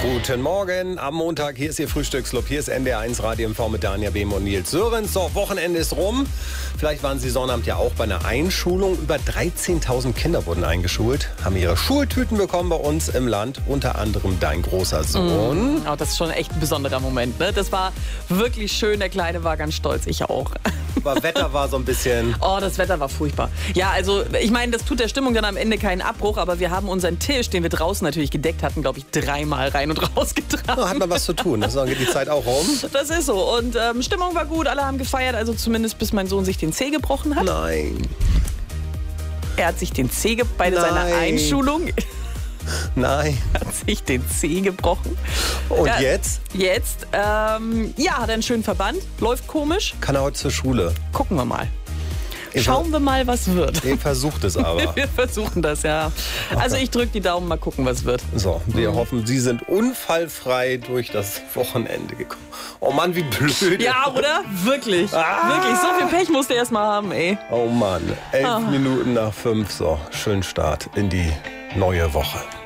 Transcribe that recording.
Guten Morgen am Montag. Hier ist Ihr Frühstücksclub. Hier ist NDR1 Radio MV mit Dania Behm und Nils Sörensen. So, Wochenende ist rum. Vielleicht waren Sie Sonnabend ja auch bei einer Einschulung. Über 13.000 Kinder wurden eingeschult, haben ihre Schultüten bekommen bei uns im Land. Unter anderem dein großer Sohn. Oh, das ist schon echt ein besonderer Moment. Ne? Das war wirklich schön. Der Kleine war ganz stolz. Ich auch. Aber Wetter war so ein bisschen... Oh, das Wetter war furchtbar. Ja, also ich meine, das tut der Stimmung dann am Ende keinen Abbruch. Aber wir haben unseren Tisch, den wir draußen natürlich gedeckt hatten, glaube ich, 3-mal rein und rausgetragen. Da hat man was zu tun. Dann geht die Zeit auch rum. Das ist so. Und Stimmung war gut. Alle haben gefeiert. Also zumindest bis mein Sohn sich den Zeh gebrochen hat. Nein. Er hat sich den Zeh bei seiner Einschulung... Nein. Hat sich den Zeh gebrochen. Und jetzt? Jetzt, hat er einen schönen Verband. Läuft komisch. Kann er heute zur Schule? Gucken wir mal. Schauen wir mal, was wird. Ihr versucht es aber. Wir versuchen das, ja. Okay. Also ich drücke die Daumen, mal gucken, was wird. So, wir hoffen, Sie sind unfallfrei durch das Wochenende gekommen. Oh Mann, wie blöd. Ja, oder? Wirklich. Wirklich, so viel Pech musst du erst mal haben, ey. Oh Mann, 11 Minuten nach 5. So, schönen Start in die neue Woche.